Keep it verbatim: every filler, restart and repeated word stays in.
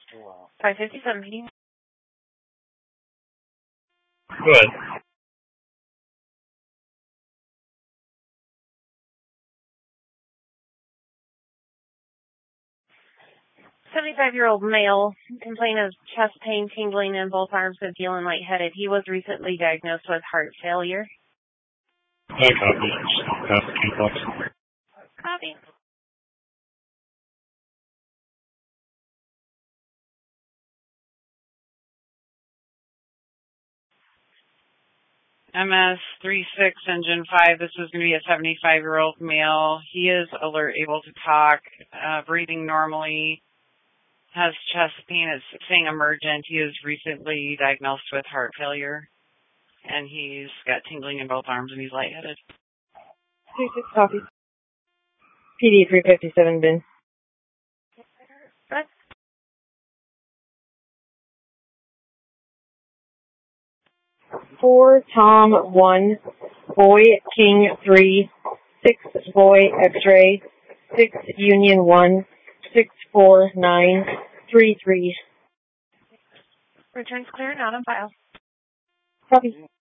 five fifty-seven meeting. Good. seventy-five-year-old male, complaining of chest pain, tingling in both arms, and feeling lightheaded. He was recently diagnosed with heart failure. I copy. Copy. Copy. M S thirty-six, Engine five. This is going to be a seventy-five-year-old male. He is alert, able to talk, uh, breathing normally, has chest pain. It's saying emergent. He is recently diagnosed with heart failure, and he's got tingling in both arms, and he's lightheaded. thirty-six, copy. P D three fifty-seven, bin. What? Four, Tom, one, Boy, King, three, six, Boy, X-ray, six, Union, one, six, four, nine, three, three. Returns clear, not on file. Copy.